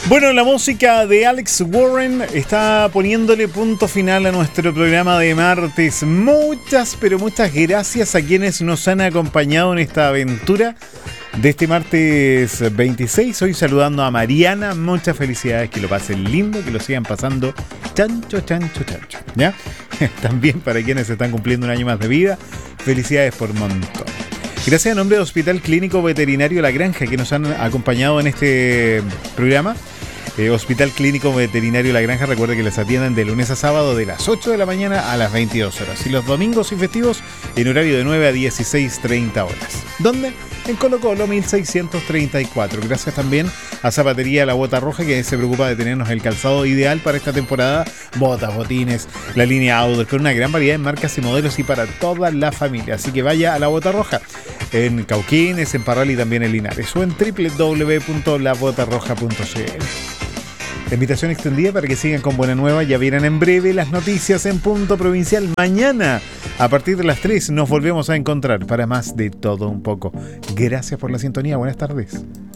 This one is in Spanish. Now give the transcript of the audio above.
Bueno, la música de Alex Warren está poniéndole punto final a nuestro programa de martes. Muchas, pero muchas gracias a quienes nos han acompañado en esta aventura de este martes 26. Hoy saludando a Mariana. Muchas felicidades, que lo pasen lindo, que lo sigan pasando chancho, chancho, chancho, ¿ya? También para quienes están cumpliendo un año más de vida, felicidades por montón. Gracias a nombre de Hospital Clínico Veterinario La Granja, que nos han acompañado en este programa. Hospital Clínico Veterinario La Granja, recuerde que les atienden de lunes a sábado de las 8 de la mañana a las 22 horas. Y los domingos y festivos en horario de 9 a 16:30 horas. ¿Dónde? En Colo Colo 1634. Gracias también a Zapatería La Bota Roja, que se preocupa de tenernos el calzado ideal para esta temporada. Botas, botines, la línea outdoor, con una gran variedad de marcas y modelos y para toda la familia. Así que vaya a La Bota Roja en Cauquines, en Parral y también en Linares, o en www.labotarroja.cl. La invitación extendida para que sigan con Buena Nueva. Ya vienen en breve las noticias en Punto Provincial. Mañana, a partir de las 3, nos volvemos a encontrar para más de todo un poco. Gracias por la sintonía. Buenas tardes.